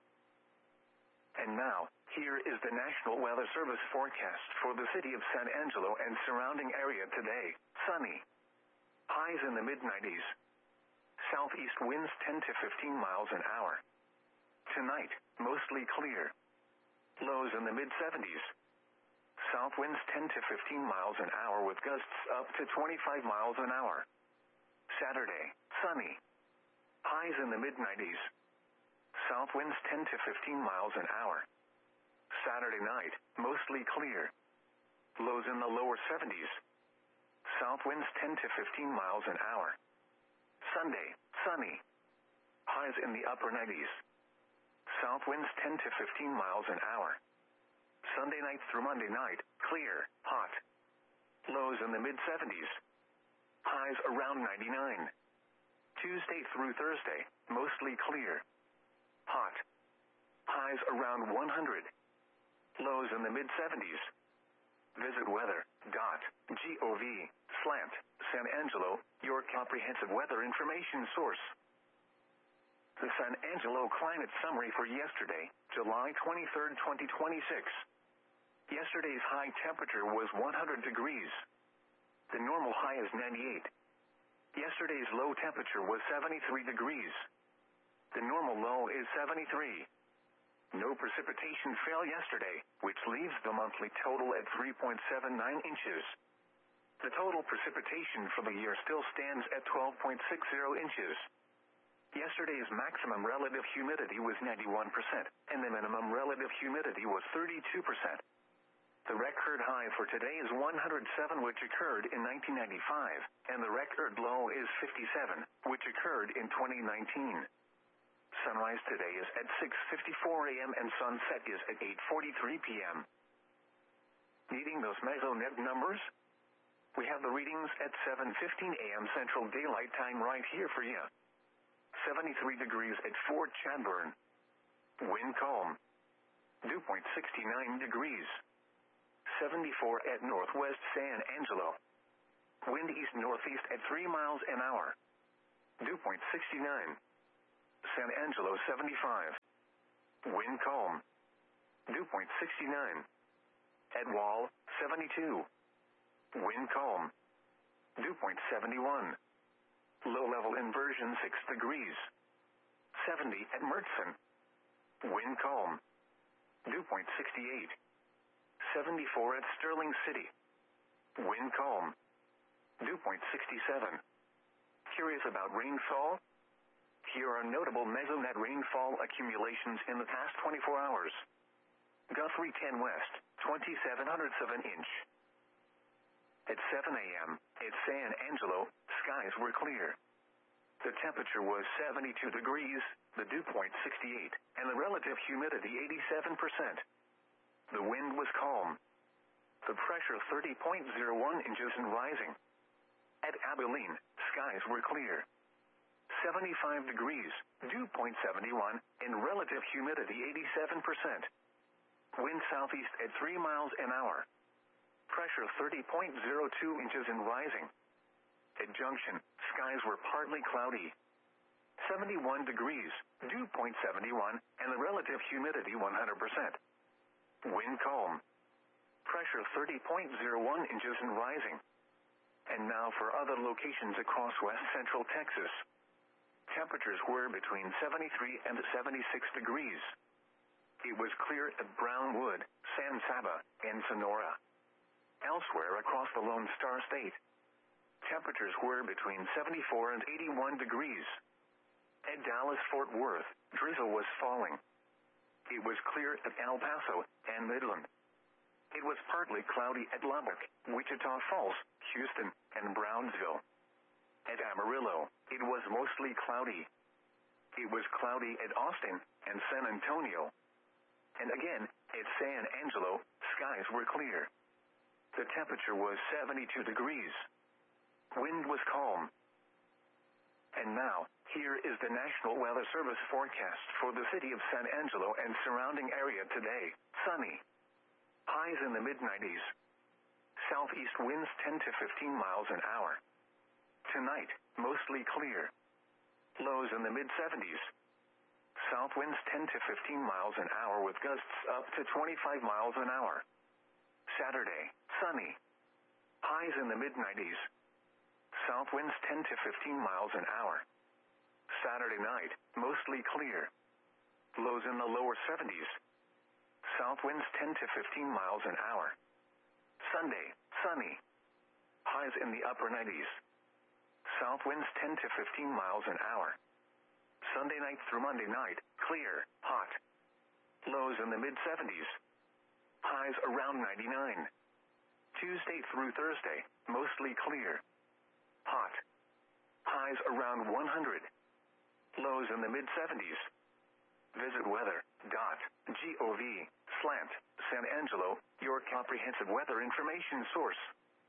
And now, here is the National Weather Service forecast for the city of San Angelo and surrounding area today. Sunny. Highs in the mid nineties. Southeast winds ten to fifteen miles an hour. Tonight, mostly clear. Lows in the mid seventies. South winds ten to fifteen miles an hour with gusts up to twenty-five miles an hour. Saturday, sunny. Highs in the mid nineties. South winds ten to fifteen miles an hour. Saturday night, mostly clear. Lows in the lower seventies. South winds ten to fifteen miles an hour. Sunday, sunny. Highs in the upper nineties. South winds ten to fifteen miles an hour. Sunday night through Monday night, clear, hot. Lows in the mid seventies. Highs around ninety-nine. Tuesday through Thursday, mostly clear. Hot. Highs around one hundred. Lows in the mid seventies. Visit weather.gov slant San Angelo, your comprehensive weather information source. The San Angelo climate summary for yesterday, July twenty-third, twenty twenty-six. Yesterday's high temperature was one hundred degrees. The normal high is ninety-eight. Yesterday's low temperature was seventy-three degrees. The normal low is seventy-three. No precipitation fell yesterday, which leaves the monthly total at three point seven nine inches. The total precipitation for the year still stands at twelve point six zero inches. Yesterday's maximum relative humidity was ninety-one percent, and the minimum relative humidity was thirty-two percent. The record high for today is one hundred seven, which occurred in nineteen ninety-five, and the record low is fifty-seven, which occurred in twenty nineteen. Sunrise today is at six fifty-four a m and sunset is at eight forty-three p m Needing those mesonet numbers? We have the readings at seven fifteen a m Central Daylight Time right here for you. seventy-three degrees at Fort Chadbourne. Wind calm. Dew point sixty-nine degrees. seventy-four at Northwest San Angelo. Wind east-northeast at three miles an hour. Dew point sixty-nine. San Angelo seventy-five. Wind calm. Dew point sixty-nine. Etwall seventy-two. Wind calm. Dew point seventy-one. Low level inversion six degrees. seventy at Murchison. Wind calm. Dew point sixty-eight. seventy-four at Sterling City. Wind calm. Dew point sixty-seven. Curious about rainfall? Here are notable mesonet rainfall accumulations in the past twenty-four hours. Guthrie ten West, twenty-seven hundredths of an inch. At seven a.m., at San Angelo, skies were clear. The temperature was seventy-two degrees, the dew point sixty-eight, and the relative humidity eighty-seven percent. The wind was calm. The pressure thirty point zero one inches and rising. At Abilene, skies were clear. seventy-five degrees, dew point seventy-one, and relative humidity eighty-seven percent. Wind southeast at three miles an hour. Pressure thirty point zero two inches and rising. At Junction, skies were partly cloudy. seventy-one degrees, dew point seventy-one, and the relative humidity one hundred percent. Wind calm. Pressure thirty point zero one inches and rising. And now for other locations across west central Texas. Temperatures were between seventy-three and seventy-six degrees. It was clear at Brownwood, San Saba, and Sonora. Elsewhere across the Lone Star State, temperatures were between seventy-four and eighty-one degrees. At Dallas-Fort Worth, drizzle was falling. It was clear at El Paso and Midland. It was partly cloudy at Lubbock, Wichita Falls, Houston, and Brownsville. At Amarillo, it was mostly cloudy. It was cloudy at Austin and San Antonio. And again, at San Angelo, skies were clear. The temperature was seventy-two degrees. Wind was calm. And now, here is the National Weather Service forecast for the city of San Angelo and surrounding area today. Sunny. Highs in the mid nineties. Southeast winds ten to fifteen miles an hour. Tonight, mostly clear. Lows in the mid seventies. South winds ten to fifteen miles an hour with gusts up to twenty-five miles an hour. Saturday, sunny. Highs in the mid nineties. South winds ten to fifteen miles an hour. Saturday night, mostly clear. Lows in the lower seventies. South winds ten to fifteen miles an hour. Sunday, sunny. Highs in the upper nineties. South winds ten to fifteen miles an hour. Sunday night through Monday night, clear, hot. Lows in the mid seventies. Highs around ninety-nine. Tuesday through Thursday, mostly clear. Hot. Highs around one hundred. Lows in the mid seventies. Visit weather dot gov slant San Angelo, your comprehensive weather information source.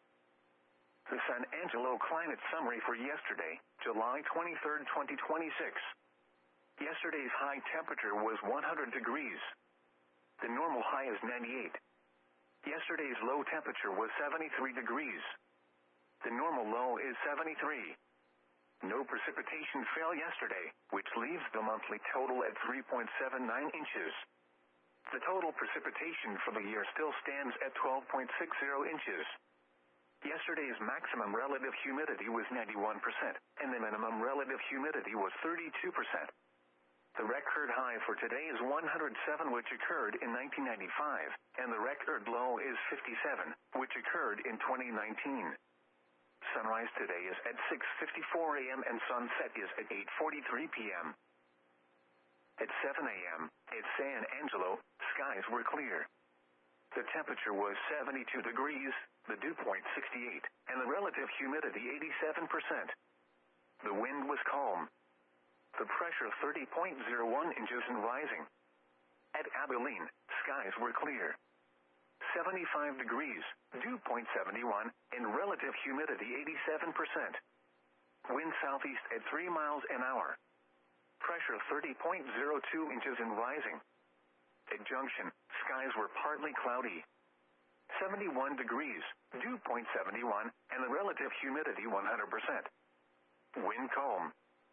The San Angelo climate summary for yesterday, July twenty-third, twenty twenty-six. Yesterday's high temperature was one hundred degrees. The normal high is ninety-eight. Yesterday's low temperature was seventy-three degrees. The normal low is seventy-three. No precipitation fell yesterday, which leaves the monthly total at three point seven nine inches. The total precipitation for the year still stands at twelve point six zero inches. Yesterday's maximum relative humidity was ninety-one percent, and the minimum relative humidity was thirty-two percent. The record high for today is one hundred seven, which occurred in nineteen ninety-five, and the record low is fifty-seven, which occurred in twenty nineteen. Sunrise today is at six fifty-four a.m. and sunset is at eight forty-three p.m. At seven a.m., at San Angelo, skies were clear. The temperature was seventy-two degrees, the dew point sixty-eight, and the relative humidity eighty-seven percent. The wind was calm. The pressure thirty point zero one inches and rising. At Abilene, skies were clear. seventy-five degrees, dew point seventy-one, and relative humidity eighty-seven percent. Wind southeast at three miles an hour. Pressure thirty point zero two inches and rising. At Junction, skies were partly cloudy. seventy-one degrees, dew point seventy-one, and the relative humidity one hundred percent. Wind calm.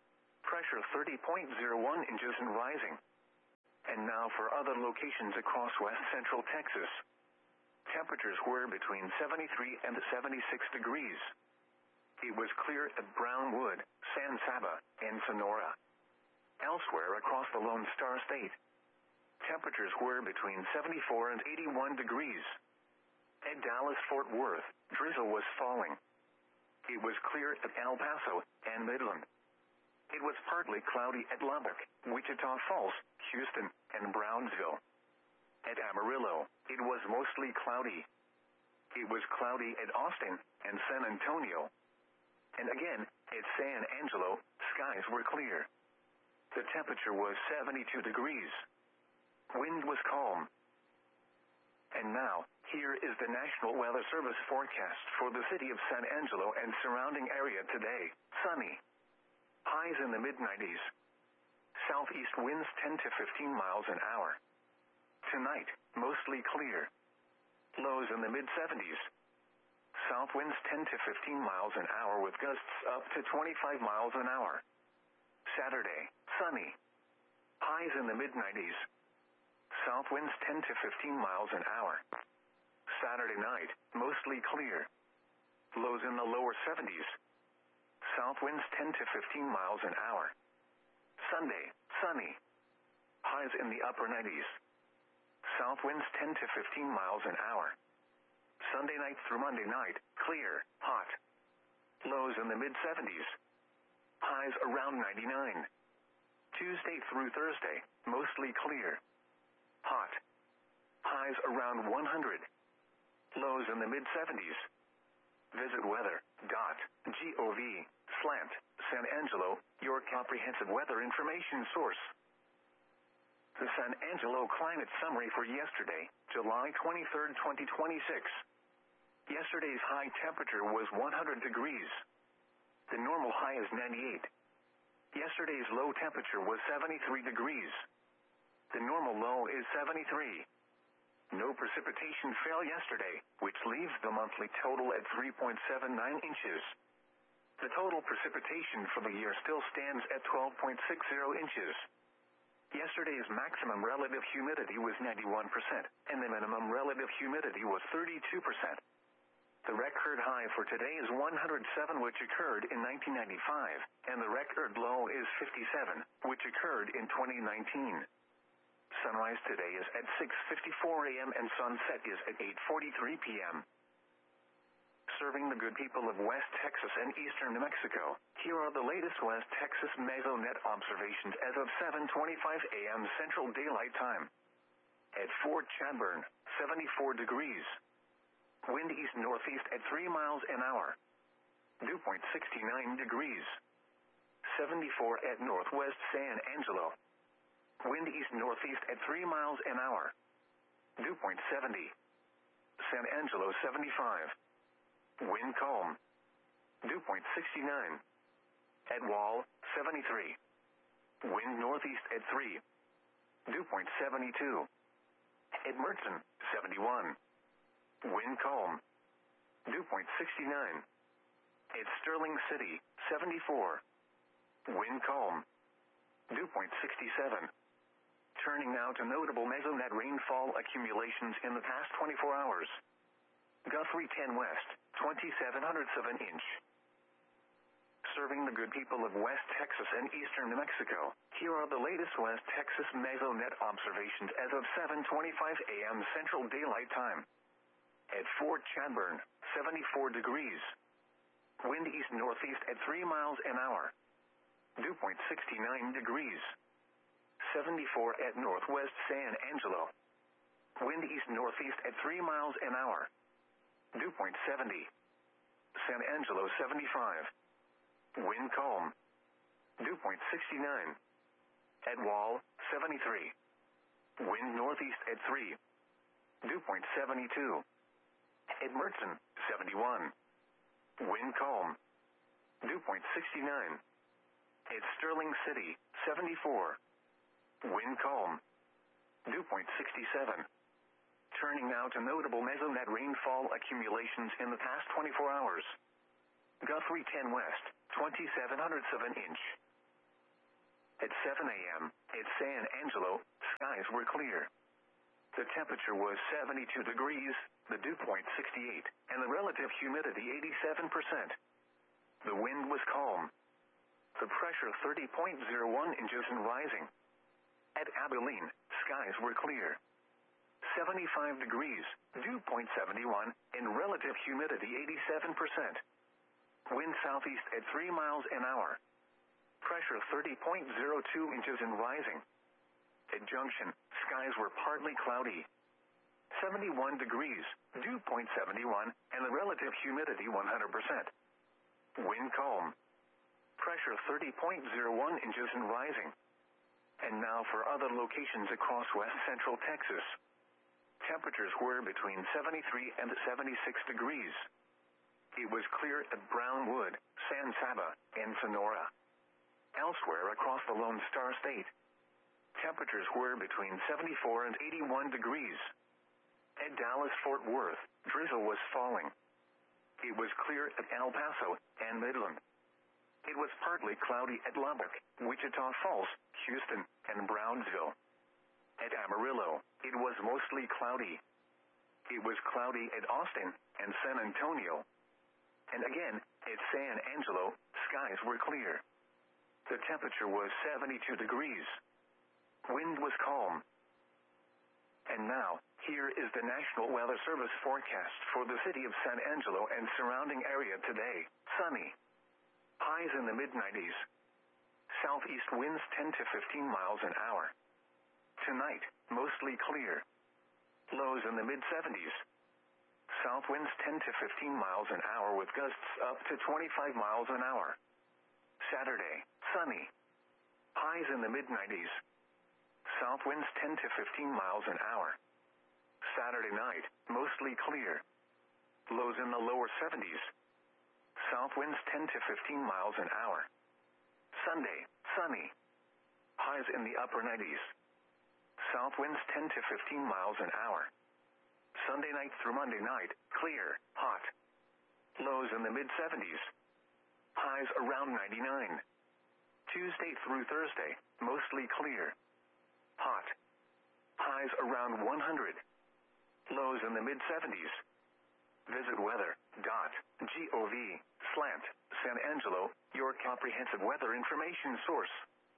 Pressure thirty point zero one inches and rising. And now for other locations across west central Texas. Temperatures were between seventy-three and seventy-six degrees. It was clear at Brownwood, San Saba, and Sonora. Elsewhere across the Lone Star State, temperatures were between seventy-four and eighty-one degrees. At Dallas-Fort Worth, drizzle was falling. It was clear at El Paso and Midland. It was partly cloudy at Lubbock, Wichita Falls, Houston, and Brownsville. At Amarillo, it was mostly cloudy. It was cloudy at Austin and San Antonio. And again, at San Angelo, skies were clear. The temperature was seventy-two degrees. Wind was calm. And now, here is the National Weather Service forecast for the city of San Angelo and surrounding area today. Sunny. Highs in the mid nineties. Southeast winds ten to fifteen miles an hour. Tonight, mostly clear. Lows in the mid seventies. South winds ten to fifteen miles an hour with gusts up to twenty-five miles an hour. Saturday, sunny. Highs in the mid nineties. South winds ten to fifteen miles an hour. Saturday night, mostly clear. Lows in the lower seventies. South winds ten to fifteen miles an hour. Sunday, sunny. Highs in the upper nineties. South winds ten to fifteen miles an hour. Sunday night through Monday night, clear, hot. Lows in the mid seventies. Highs around ninety-nine. Tuesday through Thursday, mostly clear. Hot. Highs around one hundred. Lows in the mid seventies. Visit weather dot gov slant San Angelo, your comprehensive weather information source. The San Angelo climate summary for yesterday, July twenty-third, twenty twenty-six. Yesterday's high temperature was one hundred degrees. The normal high is ninety-eight. Yesterday's low temperature was seventy-three degrees. The normal low is seventy-three. No precipitation fell yesterday, which leaves the monthly total at three point seven nine inches. The total precipitation for the year still stands at twelve point six zero inches. Yesterday's maximum relative humidity was ninety-one percent, and the minimum relative humidity was thirty-two percent. The record high for today is one hundred seven, which occurred in nineteen ninety-five, and the record low is fifty-seven, which occurred in twenty nineteen. Sunrise today is at six fifty-four a m and sunset is at eight forty-three p m Serving the good people of West Texas and eastern New Mexico, here are the latest West Texas Mesonet observations as of seven twenty-five a m Central Daylight Time. At Fort Chadbourne, seventy-four degrees. Wind east-northeast at three miles an hour. Dew point sixty-nine degrees. seventy-four at Northwest San Angelo. Wind east-northeast at three miles an hour. Dew point seventy. San Angelo seventy-five. Wind calm. Dew point sixty-nine. At Wall, seventy-three. Wind northeast at three. Dew point seventy-two. At Mertzen, seventy-one. Wind calm. Dew point sixty-nine. At Sterling City, seventy-four. Wind calm. Dew point sixty-seven. Turning now to notable Mesonet rainfall accumulations in the past twenty-four hours. Guthrie ten West, twenty-seven hundredths of an inch. Serving the good people of West Texas and eastern New Mexico, here are the latest West Texas Mesonet observations as of seven twenty-five a m Central Daylight Time. At Fort Chadbourne, seventy-four degrees. Wind east-northeast at three miles an hour. Dew point sixty-nine degrees. seventy-four at Northwest San Angelo. Wind east-northeast at three miles an hour. Dew point seventy. San Angelo seventy-five. Wind calm. Dew point sixty-nine. At Wall, seventy-three. Wind northeast at three. Dew point seventy-two. At Mertzen, seventy-one. Wind calm. Dew point sixty-nine. At Sterling City, seventy-four. Wind calm. Dew point sixty-seven. Turning now to notable Mesonet rainfall accumulations in the past twenty-four hours. Guthrie ten West, twenty-seven hundredths of an inch. At seven a.m., at San Angelo, skies were clear. The temperature was seventy-two degrees, the dew point sixty-eight, and the relative humidity eighty-seven percent. The wind was calm. The pressure thirty point zero one inches and rising. At Abilene, skies were clear. seventy-five degrees, dew point seventy-one, and relative humidity eighty-seven percent. Wind southeast at three miles an hour. Pressure thirty point zero two inches and rising. At Junction, skies were partly cloudy. seventy-one degrees, dew point seventy-one, and the relative humidity one hundred percent. Wind calm. Pressure thirty point zero one inches and rising. And now for other locations across west central Texas. Temperatures were between seventy-three and seventy-six degrees. It was clear at Brownwood, San Saba, and Sonora. Elsewhere across the Lone Star State, temperatures were between seventy-four and eighty-one degrees. At Dallas-Fort Worth, drizzle was falling. It was clear at El Paso and Midland. It was partly cloudy at Lubbock, Wichita Falls, Houston, and Brownsville. At Amarillo, it was mostly cloudy. It was cloudy at Austin and San Antonio. And again, at San Angelo, skies were clear. The temperature was seventy-two degrees. Wind was calm. And now, here is the National Weather Service forecast for the city of San Angelo and surrounding area today. Sunny. Highs in the mid nineties. Southeast winds ten to fifteen miles an hour. Tonight, mostly clear. Lows in the mid seventies. South winds ten to fifteen miles an hour with gusts up to twenty-five miles an hour. Saturday, sunny. Highs in the mid nineties. South winds ten to fifteen miles an hour. Saturday night, mostly clear. Lows in the lower seventies. South winds ten to fifteen miles an hour. Sunday, sunny. Highs in the upper nineties. South winds ten to fifteen miles an hour. Sunday night through Monday night, clear, hot. Lows in the mid seventies. Highs around ninety-nine. Tuesday through Thursday, mostly clear. Hot. Highs around one hundred. Lows in the mid seventies. Visit weather dot gov slash San Angelo, your comprehensive weather information source.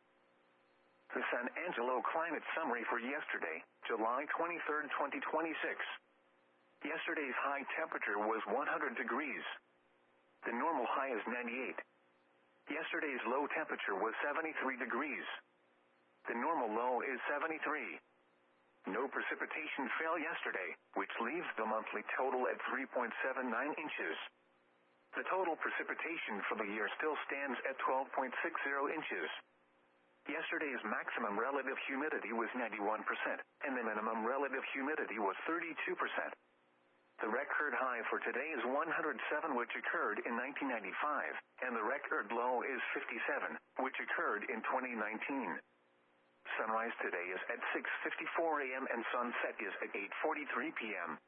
The San Angelo climate summary for yesterday, July twenty-third, twenty twenty-six. Yesterday's high temperature was one hundred degrees. The normal high is ninety-eight. Yesterday's low temperature was seventy-three degrees. The normal low is seventy-three. No precipitation fell yesterday, which leaves the monthly total at three point seven nine inches. The total precipitation for the year still stands at twelve point six zero inches. Yesterday's maximum relative humidity was ninety-one percent, and the minimum relative humidity was thirty-two percent. The record high for today is one hundred seven, which occurred in nineteen ninety-five, and the record low is fifty-seven, which occurred in twenty nineteen. Sunrise today is at six fifty-four a.m. and sunset is at eight forty-three p.m.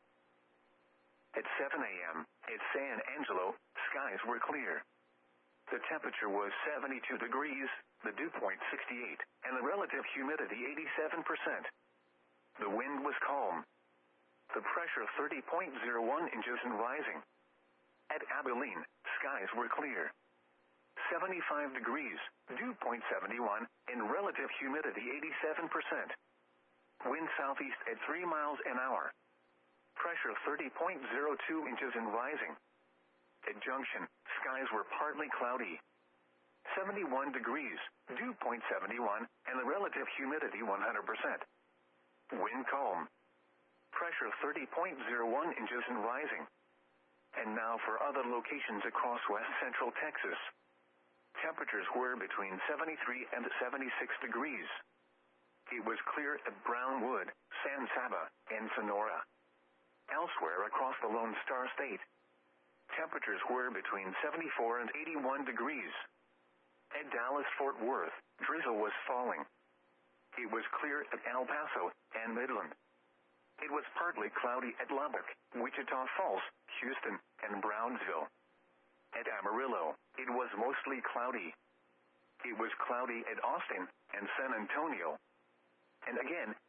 At seven a.m., at San Angelo, skies were clear. The temperature was seventy-two degrees, the dew point sixty-eight, and the relative humidity eighty-seven percent. The wind was calm. The pressure thirty point zero one inches and rising. At Abilene, skies were clear. seventy-five degrees, dew point seventy-one, and relative humidity eighty-seven percent. Wind southeast at three miles an hour. Pressure thirty point zero two inches and rising. At Junction, skies were partly cloudy. seventy-one degrees, dew point seventy-one, and the relative humidity one hundred percent. Wind calm. Pressure thirty point zero one inches and rising. And now for other locations across west central Texas. Temperatures were between seventy-three and seventy-six degrees. It was clear at Brownwood, San Saba, and Sonora. Elsewhere across the Lone Star State, temperatures were between seventy-four and eighty-one degrees. At Dallas-Fort Worth, drizzle was falling. It was clear at El Paso and Midland. It was partly cloudy at Lubbock, Wichita Falls, Houston, and Brownsville. At Amarillo, it was mostly cloudy. It was cloudy at Austin and San Antonio. And again,